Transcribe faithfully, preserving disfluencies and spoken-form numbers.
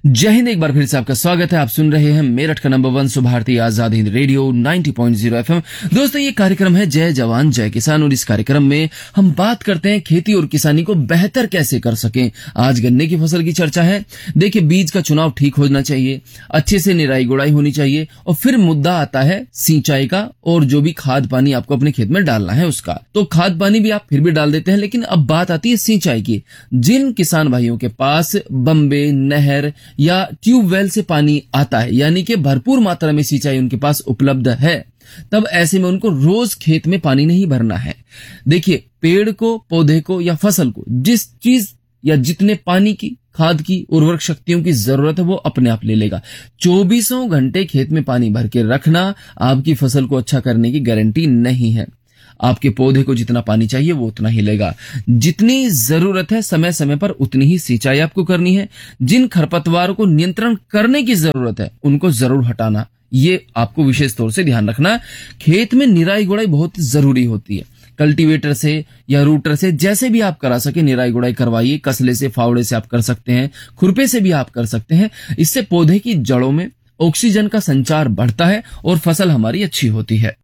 जय हिंद। एक बार फिर से आपका स्वागत है। आप सुन रहे हैं मेरठ का number one Subharti Azad Hind radio नब्बे पॉइंट ज़ीरो एफएम। दोस्तों, ये कार्यक्रम है जय जवान जय किसान और इस कार्यक्रम में हम बात करते हैं खेती और किसानी को बेहतर कैसे कर सकें। आज गन्ने की फसल की चर्चा है। देखिए, बीज का चुनाव ठीक होना चाहिए, अच्छे से निराई गुड़ाई होनी चाहिए और फिर मुद्दा आता है सिंचाई का और जो भी खाद पानी आपको अपने खेत में डालना है उसका। तो खाद पानी भी आप फिर भी डाल देते हैं, लेकिन अब बात आती है सिंचाई की। जिन किसान भाइयों के पास बम्बे, नहर या ट्यूबवेल से पानी आता है, यानी कि भरपूर मात्रा में सिंचाई उनके पास उपलब्ध है, तब ऐसे में उनको रोज खेत में पानी नहीं भरना है। देखिए, पेड़ को, पौधे को या फसल को जिस चीज या जितने पानी की, खाद की, उर्वरक शक्तियों की जरूरत है वो अपने आप ले लेगा। चौबीसों घंटे खेत में पानी भर के रखना आपकी फसल को अच्छा करने की गारंटी नहीं है। आपके पौधे को जितना पानी चाहिए वो उतना ही लेगा। जितनी जरूरत है समय समय पर उतनी ही सिंचाई आपको करनी है। जिन खरपतवारों को नियंत्रण करने की जरूरत है उनको जरूर हटाना, ये आपको विशेष तौर से ध्यान रखना। खेत में निराई गुड़ाई बहुत जरूरी होती है। कल्टीवेटर से या रूटर से, जैसे भी आप करा सके निराई गुड़ाई करवाइए। कसले से, फावड़े से आप कर सकते हैं, खुरपे से भी आप कर सकते हैं। इससे पौधे की जड़ों में ऑक्सीजन का संचार बढ़ता है और फसल हमारी अच्छी होती है।